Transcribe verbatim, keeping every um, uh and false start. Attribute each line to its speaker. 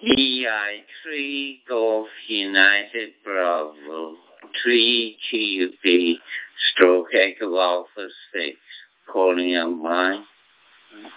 Speaker 1: E I three Golf United Bravo three G U P stroke Echo Alpha six calling out mine.